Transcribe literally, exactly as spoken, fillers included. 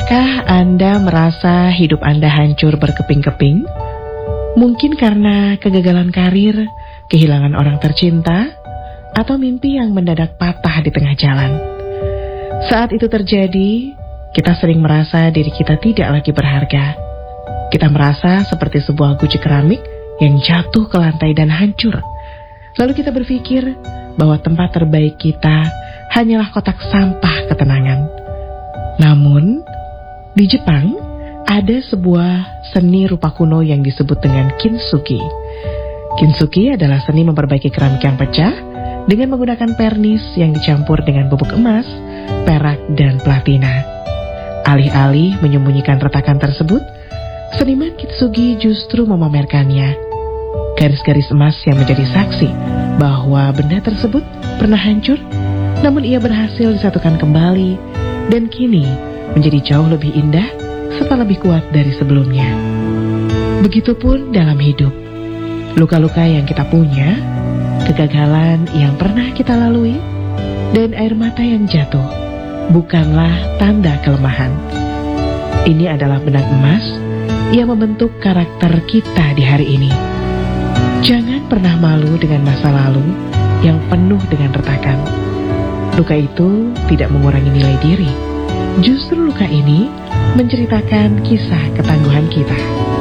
Pernahkah Anda merasa hidup Anda hancur berkeping-keping? Mungkin karena kegagalan karir, kehilangan orang tercinta, atau mimpi yang mendadak patah di tengah jalan. Saat itu terjadi, kita sering merasa diri kita tidak lagi berharga. Kita merasa seperti sebuah guci keramik yang jatuh ke lantai dan hancur. Lalu kita berpikir bahwa tempat terbaik kita hanyalah kotak sampah ketenangan. Namun, di Jepang ada sebuah seni rupa kuno yang disebut dengan kintsugi. Kintsugi adalah seni memperbaiki keramik yang pecah dengan menggunakan pernis yang dicampur dengan bubuk emas, perak, dan platina. Alih-alih menyembunyikan retakan tersebut, seniman kintsugi justru memamerkannya. Garis-garis emas yang menjadi saksi bahwa benda tersebut pernah hancur, namun ia berhasil disatukan kembali dan kini menjadi jauh lebih indah serta lebih kuat dari sebelumnya. Begitupun dalam hidup. Luka-luka yang kita punya, kegagalan yang pernah kita lalui, dan air mata yang jatuh bukanlah tanda kelemahan. Ini adalah benang emas yang membentuk karakter kita di hari ini. Jangan pernah malu dengan masa lalu yang penuh dengan retakan. Luka itu tidak mengurangi nilai diri. Justru luka ini menceritakan kisah ketangguhan kita.